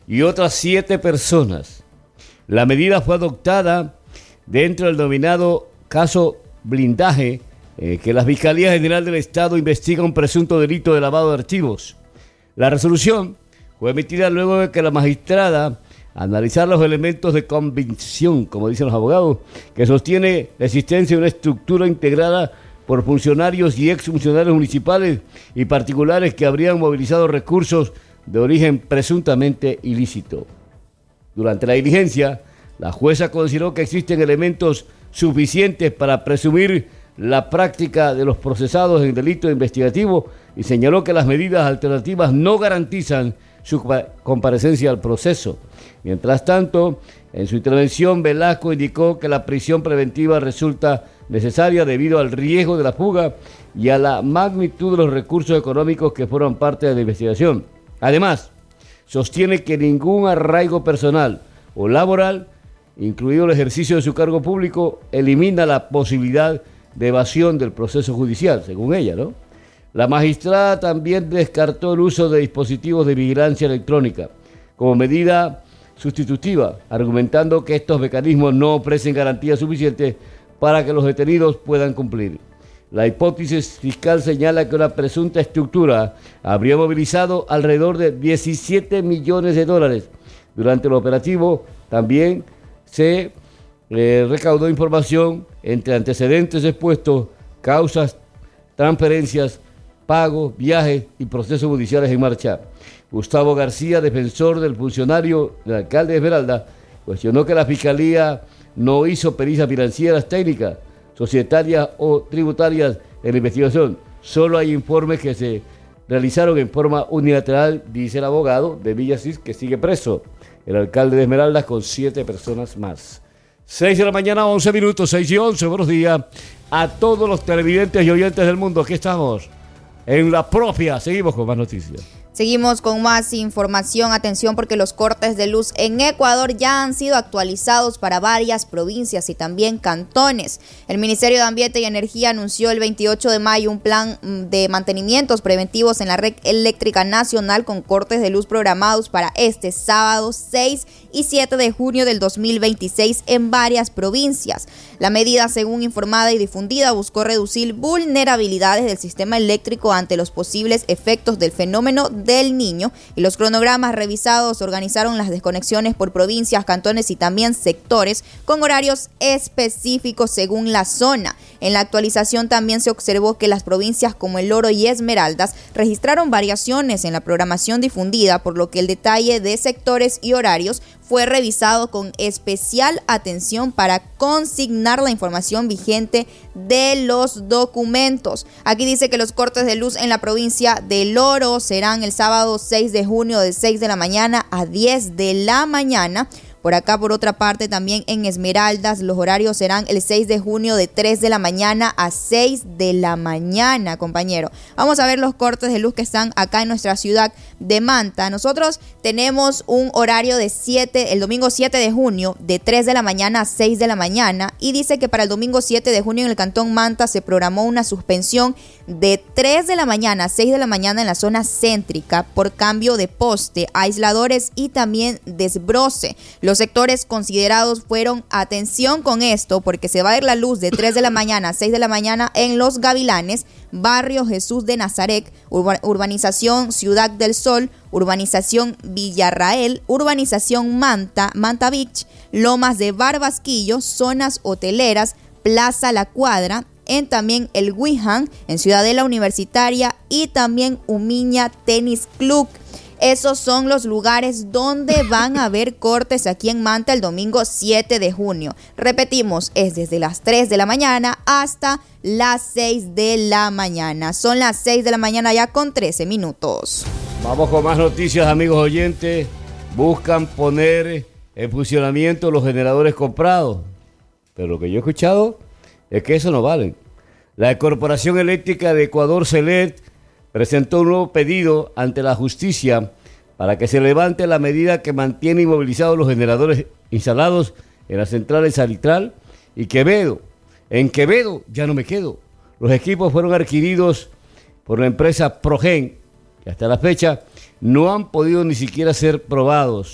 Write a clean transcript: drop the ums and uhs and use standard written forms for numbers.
y otras 7 personas. La medida fue adoptada dentro del denominado caso blindaje, que la Fiscalía General del Estado investiga un presunto delito de lavado de archivos. La resolución fue emitida luego de que la magistrada analizar los elementos de convicción, como dicen los abogados, que sostiene la existencia de una estructura integrada por funcionarios y exfuncionarios municipales y particulares que habrían movilizado recursos de origen presuntamente ilícito. Durante la diligencia, la jueza consideró que existen elementos suficientes para presumir la práctica de los procesados en delito investigativo y señaló que las medidas alternativas no garantizan su comparecencia al proceso. Mientras tanto, en su intervención, Velasco indicó que la prisión preventiva resulta necesaria debido al riesgo de la fuga y a la magnitud de los recursos económicos que forman parte de la investigación. Además, sostiene que ningún arraigo personal o laboral, incluido el ejercicio de su cargo público, elimina la posibilidad de evasión del proceso judicial, según ella, ¿no? La magistrada también descartó el uso de dispositivos de vigilancia electrónica como medida sustitutiva, argumentando que estos mecanismos no ofrecen garantías suficientes para que los detenidos puedan cumplir. La hipótesis fiscal señala que una presunta estructura habría movilizado alrededor de 17 millones de dólares. Durante el operativo también se recaudó información entre antecedentes expuestos, causas, transferencias, pagos, viajes y procesos judiciales en marcha. Gustavo García, defensor del funcionario del alcalde de Esmeralda, cuestionó que la Fiscalía no hizo pericias financieras, técnicas, societarias o tributarias en la investigación. Solo hay informes que se realizaron en forma unilateral, dice el abogado de Villasís, que sigue preso el alcalde de Esmeraldas con 7 personas más. 6 de la mañana, 11 minutos, 6 y 11. Buenos días a todos los televidentes y oyentes del mundo. Aquí estamos en La Propia. Seguimos con más noticias. Seguimos con más información. Atención, porque los cortes de luz en Ecuador ya han sido actualizados para varias provincias y también cantones. El Ministerio de Ambiente y Energía anunció el 28 de mayo un plan de mantenimientos preventivos en la red eléctrica nacional con cortes de luz programados para este sábado 6 y 7 de junio del 2026 en varias provincias. La medida, según informada y difundida, buscó reducir vulnerabilidades del sistema eléctrico ante los posibles efectos del fenómeno del Niño, y los cronogramas revisados organizaron las desconexiones por provincias, cantones y también sectores con horarios específicos según la zona. En la actualización también se observó que las provincias como El Oro y Esmeraldas registraron variaciones en la programación difundida, por lo que el detalle de sectores y horarios fue revisado con especial atención para consignar la información vigente de los documentos. Aquí dice que los cortes de luz en la provincia del Oro serán el sábado 6 de junio de 6 de la mañana a 10 de la mañana. Por acá, por otra parte, también en Esmeraldas, los horarios serán el 6 de junio de 3 de la mañana a 6 de la mañana, compañero. Vamos a ver los cortes de luz que están acá en nuestra ciudad de Manta. Nosotros tenemos un horario de el domingo 7 de junio, de 3 de la mañana a 6 de la mañana. Y dice que para el domingo 7 de junio en el Cantón Manta se programó una suspensión de 3 de la mañana a 6 de la mañana en la zona céntrica por cambio de poste, aisladores y también desbroce. Los sectores considerados fueron, atención con esto, porque se va a ir la luz de 3 de la mañana a 6 de la mañana en Los Gavilanes, Barrio Jesús de Nazaret, Urbanización Ciudad del Sol, Urbanización Villarrael, Urbanización Manta Beach, Lomas de Barbasquillo, zonas hoteleras, Plaza La Cuadra, en también el Huijan, en Ciudadela Universitaria y también Umiña Tenis Club. Esos son los lugares donde van a haber cortes aquí en Manta el domingo 7 de junio. Repetimos, es desde las 3 de la mañana hasta las 6 de la mañana. Son las 6 de la mañana ya con 13 minutos. Vamos con más noticias, amigos oyentes. Buscan poner en funcionamiento los generadores comprados. Pero lo que yo he escuchado es que eso no vale. La Corporación Eléctrica de Ecuador, CELED, presentó un nuevo pedido ante la justicia para que se levante la medida que mantiene inmovilizados los generadores instalados en las centrales Salitral y Quevedo. En Quevedo ya no me quedo. Los equipos fueron adquiridos por la empresa Progen, que hasta la fecha no han podido ni siquiera ser probados.